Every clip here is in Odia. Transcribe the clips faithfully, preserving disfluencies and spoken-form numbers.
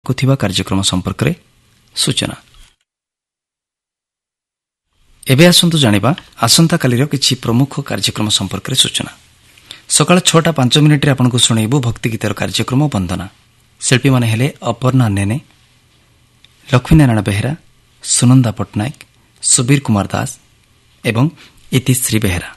ହେବାକୁ ଥିବା କାର୍ଯ୍ୟକ୍ରମ ସମ୍ପର୍କରେ ସୂଚନା। ଏବେ ଆସନ୍ତୁ ଜାଣିବା ଆସନ୍ତାକାଲିର କିଛି ପ୍ରମୁଖ କାର୍ଯ୍ୟକ୍ରମ ସମ୍ପର୍କରେ ସୂଚନା। ସକାଳ ଛଅଟା ପାଞ୍ଚ ମିନିଟ୍ରେ ଆପଣଙ୍କୁ ଶୁଣାଇବୁ ଭକ୍ତିଗୀତର କାର୍ଯ୍ୟକ୍ରମ ବନ୍ଦନା। ଶିଳ୍ପୀମାନେ ହେଲେ ଅପର୍ଣ୍ଣା ନେନେ, ଲକ୍ଷ୍ମୀନାରାୟଣ ବେହେରା, ସୁନନ୍ଦା ପଟ୍ଟନାୟକ, ସୁବୀର କୁମାର ଦାସ ଏବଂ ଇତିଶ୍ରୀ ବେହେରା।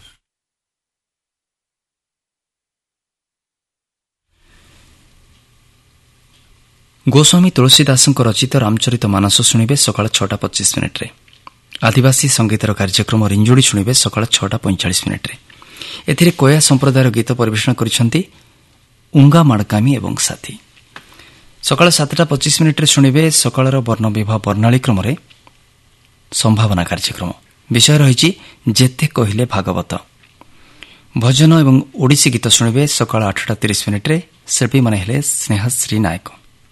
ଗୋସ୍ୱାମୀ ତୁଳସୀ ଦାସଙ୍କ ରଚିତ ରାମଚରିତ ମାନସ ଶୁଣିବେ ସକାଳ ଛଅଟା ପଚିଶ ମିନିଟ୍ରେ। ଆଦିବାସୀ ସଙ୍ଗୀତର କାର୍ଯ୍ୟକ୍ରମ ରିଞ୍ଜୁଡ଼ି ଶୁଣିବେ ସକାଳ ଛଅଟା ପଇଁଚାଳିଶ ମିନିଟ୍ରେ। ଏଥିରେ କୋୟା ସମ୍ପ୍ରଦାୟର ଗୀତ ପରିବେଷଣ କରିଛନ୍ତି ଉଙ୍ଗା ମାଡ଼କାମୀ ଏବଂ ସାଥୀ। ସକାଳ ସାତଟା ପଚିଶ ମିନିଟ୍ରେ ଶୁଣିବେ ସକାଳର ବର୍ଣ୍ଣବିବାହ ବର୍ଣ୍ଣାଳୀ କ୍ରମରେ ସମ୍ଭାବନା କାର୍ଯ୍ୟକ୍ରମ। ବିଷୟ ରହିଛି ଯେତେ କହିଲେ ଭାଗବତ। ଭଜନ ଏବଂ ଓଡ଼ିଶୀ ଗୀତ ଶୁଣିବେ ସକାଳ ଆଠଟା ତିରିଶ ମିନିଟ୍ରେ। ଶିଳ୍ପୀମାନେ ହେଲେ ସ୍ନେହଶ୍ରୀ ନାୟକ।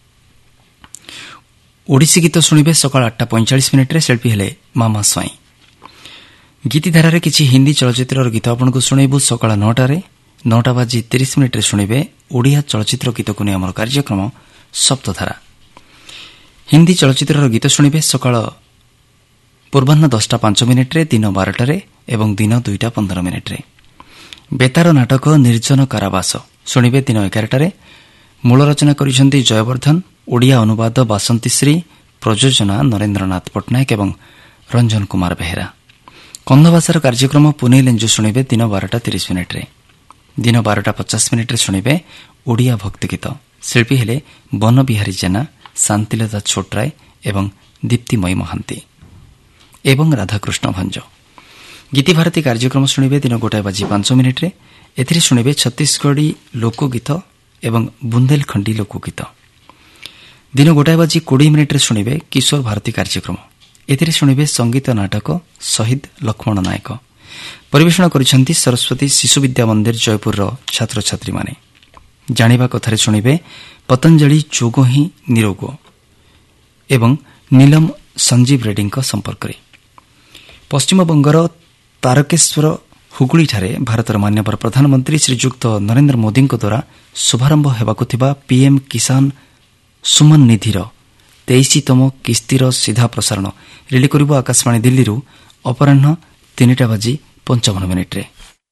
ଓଡ଼ିଶୀ ଗୀତ ଶୁଣିବେ ସକାଳ ଆଠଟା ପଇଁଚାଳିଶ ମିନିଟ୍ରେ। ଶିଳ୍ପୀ ହେଲେ ମାମା ସ୍ୱାଇଁ। ଗୀତିଧାରାରେ କିଛି ହିନ୍ଦୀ ଚଳଚ୍ଚିତ୍ରର ଗୀତ ଆପଣଙ୍କୁ ଶୁଣାଇବୁ ସକାଳ ନଅଟାରେ। ନଅଟା ବାଜି ତିରିଶ ମିନିଟ୍ରେ ଶୁଣିବେ ଓଡ଼ିଆ ଚଳଚ୍ଚିତ୍ର ଗୀତକୁ ନେଇ ଆମର କାର୍ଯ୍ୟକ୍ରମ ସପ୍ତଧାରା। ହିନ୍ଦୀ ଚଳଚ୍ଚିତ୍ରର ଗୀତ ଶୁଣିବେ ସକାଳ ପୂର୍ବାହ୍ନ ଦଶଟା ପାଞ୍ଚ ମିନିଟ୍ରେ, ଦିନ ବାରଟାରେ ଏବଂ ଦିନ ଦୁଇଟା ପନ୍ଦର ମିନିଟ୍ରେ। ବେତାର ନାଟକ ନିର୍ଜନ କାରାବାସ ଶୁଣିବେ ଦିନ ଏଗାରଟାରେ। ମୂଳ ରଚନା କରିଛନ୍ତି ଜୟବର୍ଦ୍ଧନ, ଓଡ଼ିଆ ଅନୁବାଦ ବାସନ୍ତୀଶ୍ରୀ, ପ୍ରଯୋଜନା ନରେନ୍ଦ୍ରନାଥ ପଟ୍ଟନାୟକ ଏବଂ ରଞ୍ଜନ କୁମାର ବେହେରା। କନ୍ଧଭାଷାର କାର୍ଯ୍ୟକ୍ରମ ପୁନେଇ ଲେଞ୍ଜୁ ଶୁଣିବେ ଦିନ ବାରଟା ତିରିଶ ମିନିଟ୍ରେ। ଦିନ ବାରଟା ପଚାଶ ମିନିଟ୍ରେ ଶୁଣିବେ ଓଡ଼ିଆ ଭକ୍ତିଗୀତ। ଶିଳ୍ପୀ ହେଲେ ବନବିହାରୀ ଜେନା, ଶାନ୍ତିଲତା ଛୋଟରାୟ ଏବଂ ଦୀପ୍ତିମୟୀ ମହାନ୍ତି ଏବଂ ରାଧାକୃଷ୍ଣ ଭଞ୍ଜ। ଗୀତିଭାରତୀ କାର୍ଯ୍ୟକ୍ରମ ଶୁଣିବେ ଦିନ ଗୋଟାଏ ବାଜି ପାଞ୍ଚ ମିନିଟ୍ରେ। ଏଥିରେ ଶୁଣିବେ ଛତିଶଗଡ଼ୀ ଲୋକଗୀତ ଏବଂ ବୁନ୍ଦେଲଖଣ୍ଡୀ ଲୋକଗୀତ। ଦିନ ଗୋଟାଏ ବାଜି କୋଡ଼ିଏ ମିନିଟ୍ରେ ଶୁଣିବେ କିଶୋର ଭାରତୀ କାର୍ଯ୍ୟକ୍ରମ। ଏଥିରେ ଶୁଣିବେ ସଙ୍ଗୀତ ନାଟକ ଶହୀଦ ଲକ୍ଷ୍ମଣ ନାୟକ। ପରିବେଷଣ କରିଛନ୍ତି ସରସ୍ୱତୀ ଶିଶୁ ବିଦ୍ୟା ମନ୍ଦିର ଜୟପୁରର ଛାତ୍ରଛାତ୍ରୀମାନେ। ଜାଣିବା କଥାରେ ଶୁଣିବେ ପତଞ୍ଜଳି ଯୋଗ ହିଁ ନିରୋଗ ଏବଂ ନୀଲମ ସଞ୍ଜୀବ ରେଡ୍ଡୀଙ୍କ ସମ୍ପର୍କରେ। ପଶ୍ଚିମବଙ୍ଗର ତାରକେଶ୍ୱର ହୁଗୁଳିଠାରେ ଭାରତର ମାନ୍ୟବର ପ୍ରଧାନମନ୍ତ୍ରୀ ଶ୍ରୀଯୁକ୍ତ ନରେନ୍ଦ୍ର ମୋଦିଙ୍କ ଦ୍ୱାରା ଶୁଭାରମ୍ଭ ହେବାକୁ ଥିବା ପିଏମ୍ କିଷାନ ସୁମନ ନିଧିର ତେଇଶତମ କିସ୍ତିର ସିଧା ପ୍ରସାରଣ ରିଲେ କରିବ ଆକାଶବାଣୀ ଦିଲ୍ଲୀରୁ ଅପରାହ୍ନ ତିନିଟା ବାଜି ପଞ୍ଚାବନ ମିନିଟ୍ରେ।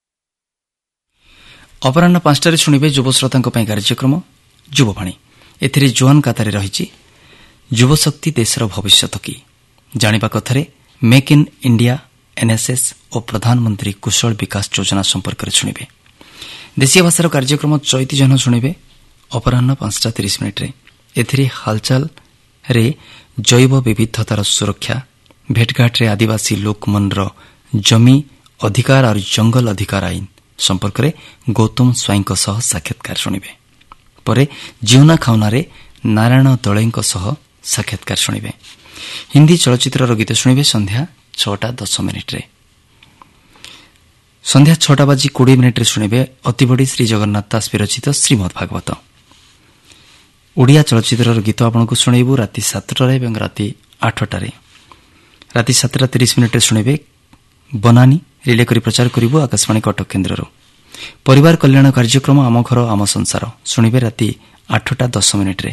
ଅପରାହ୍ନ ପାଞ୍ଚଟାରେ ଶୁଣିବେ ଯୁବଶ୍ରୋତାଙ୍କ ପାଇଁ କାର୍ଯ୍ୟକ୍ରମ ଯୁବବାଣୀ। ଏଥିରେ ଜୋଆନ୍ କାତାରେ ରହିଛି ଯୁବଶକ୍ତି ଦେଶର ଭବିଷ୍ୟତ କି। ଜାଣିବା କଥାରେ ମେକ୍ ଇନ୍ ଇଣ୍ଡିଆ, ଏନ୍ଏସ୍ଏସ୍ ଓ ପ୍ରଧାନମନ୍ତ୍ରୀ କୁଶଳ ବିକାଶ ଯୋଜନା ସମ୍ପର୍କରେ ଶୁଣିବେ। ଦେଶୀୟ ଭାଷାର କାର୍ଯ୍ୟକ୍ରମ ଚୈତି ଜହ୍ନ ଶୁଣିବେ ଅପରାହ୍ନ ପାଞ୍ଚଟା ତିରିଶ ମିନିଟ୍ରେ। ଏଥିରେ ହାଲଚାଲରେ ଜୈବ ବିବିଧତାର ସୁରକ୍ଷା, ଭେଟଘାଟରେ ଆଦିବାସୀ ଲୋକମନର ଜମି ଅଧିକାର ଆଉ ଜଙ୍ଗଲ ଅଧିକାର ଆଇନ ସମ୍ପର୍କରେ ଗୌତମ ସ୍ୱାଇଁଙ୍କ ସହ ସାକ୍ଷାତକାର ଶୁଣିବେ। ପରେ ଜିଉନା ଖାଉନାରେ ନାରାୟଣ ଦଳେଇଙ୍କ ସହ ସାକ୍ଷାତକାର ଶୁଣିବେ। ହିନ୍ଦୀ ଚଳଚ୍ଚିତ୍ରର ଗୀତ ଶୁଣିବେ ସନ୍ଧ୍ୟା ଛଅଟା ଦଶ ମିନିଟ୍ରେ। ସନ୍ଧ୍ୟା ଛଅଟା ବାଜି କୋଡ଼ିଏ ମିନିଟ୍ରେ ଶୁଣିବେ ଅତିବଡ଼ି ଶ୍ରୀ ଜଗନ୍ନାଥ ଦାସ ବିରଚିତ ଶ୍ରୀମଦ୍ ଭାଗବତ। ଓଡ଼ିଆ ଚଳଚ୍ଚିତ୍ରର ଗୀତ ଆପଣଙ୍କୁ ଶୁଣାଇବୁ ରାତି ସାତଟାରେ ଏବଂ ରାତି ଆଠଟାରେ। ରାତି ସାତଟା ତିରିଶ ମିନିଟ୍ରେ ଶୁଣିବେ ବନାନୀ ରିଲେ କରି ପ୍ରଚାର କରିବୁ ଆକାଶବାଣୀ କଟକ କେନ୍ଦ୍ରରୁ। ପରିବାର କଲ୍ୟାଣ କାର୍ଯ୍ୟକ୍ରମ ଆମ ଘର ଆମ ସଂସାର ଶୁଣିବେ ରାତି ଆଠଟା ଦଶ ମିନିଟ୍ରେ।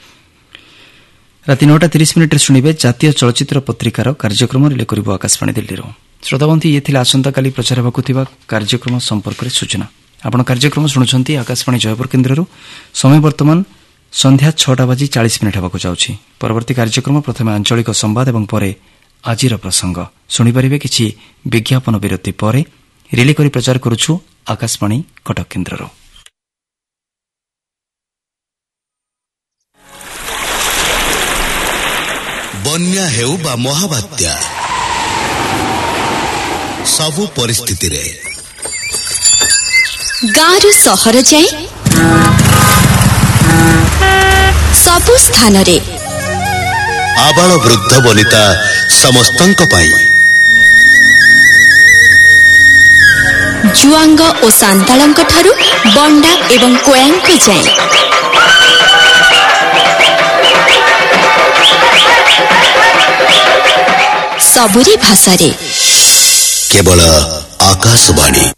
ରାତି ନଅଟା ତିରିଶ ମିନିଟ୍ରେ ଶୁଣିବେ ଜାତୀୟ ଚଳଚ୍ଚିତ୍ର ପତ୍ରିକାର କାର୍ଯ୍ୟକ୍ରମ ରିଲେ କରିବୁ ଆକାଶବାଣୀ ଦିଲ୍ଲୀରୁ। ଶ୍ରୋତାବନ୍ଧୁ, ଇଏ ଥିଲା ଆସନ୍ତାକାଲି ପ୍ରଚାର ହେବାକୁ ଥିବା କାର୍ଯ୍ୟକ୍ରମ ସମ୍ପର୍କରେ ସୂଚନା। ଆପଣ କାର୍ଯ୍ୟକ୍ରମ ଶୁଣୁଛନ୍ତି ଆକାଶବାଣୀ ଜୟପୁର କେନ୍ଦ୍ରରୁ। ସମୟ ବର୍ତ୍ତମାନ ସନ୍ଧ୍ୟା ଛଅଟା ବାଜି ଚାଳିଶ ମିନିଟ୍ ହେବାକୁ ଯାଉଛି। ପରବର୍ତ୍ତୀ କାର୍ଯ୍ୟକ୍ରମ ପ୍ରଥମେ ଆଞ୍ଚଳିକ ସମ୍ବାଦ ଏବଂ ପରେ ଆଜିର ପ୍ରସଙ୍ଗ ଶୁଣିପାରିବେ। କିଛି ବିଜ୍ଞାପନ ବିରତି ପରେ ରିଲେ କରି ପ୍ରଚାର କରୁଛୁ ଆକାଶବାଣୀ କଟକ କେନ୍ଦ୍ରରୁ। ବନ୍ୟା ହେଉ ବା ମହାବାତ୍ୟା, ସବୁ ପରିସ୍ଥିତିରେ ଗାଁରୁ ସହର ଯାଏ ସବୁ ସ୍ଥାନରେ ଆବାଳ ବୃଦ୍ଧ ବନିତା ସମସ୍ତଙ୍କ ପାଇଁ ଜୁଆଙ୍ଗ ଓ ସାନ୍ତାଳଙ୍କ ଠାରୁ ବଣ୍ଡା ଏବଂ କୋୟାଙ୍କ ଯାଏ ସବୁରି ଭାଷାରେ କେବଳ ଆକାଶବାଣୀ।